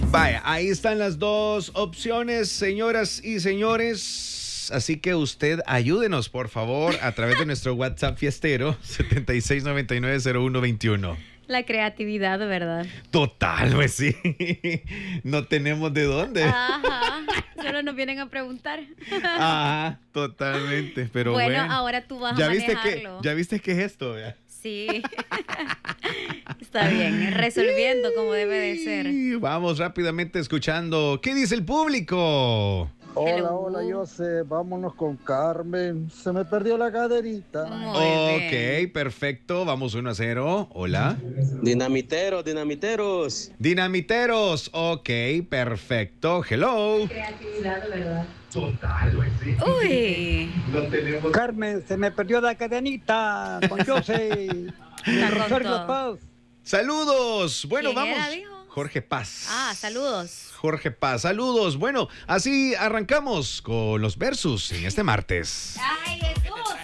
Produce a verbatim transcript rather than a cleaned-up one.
Vaya, ahí están las dos opciones, señoras y señores. Así que usted ayúdenos, por favor, a través de nuestro WhatsApp fiestero setenta y seis noventa y nueve cero uno veintiuno. La creatividad, ¿verdad? Total, pues sí. No tenemos de dónde. Ajá. Solo nos vienen a preguntar. Ajá, totalmente. Pero bueno, bueno, ahora tú vas ¿ya a viste manejarlo. que, ¿Ya viste qué es esto? ¿Ya? Sí. Está bien, resolviendo como debe de ser. Y vamos rápidamente escuchando. ¿Qué dice el público? Hola, Hello. hola, José. Vámonos con Carmen. Se me perdió la caderita. Muy Ok, bien. perfecto. Vamos uno a cero. Hola. Dinamiteros, dinamiteros. Dinamiteros. Ok, perfecto. Hello. Uy. Carmen, se me perdió la cadenita con José. Está con Rosario todo. Paz. Saludos. Bueno, ¿Quién vamos. era, dijo? Jorge Paz. Ah, saludos. Jorge Paz, saludos. Bueno, así arrancamos con los versus en este martes. Ay,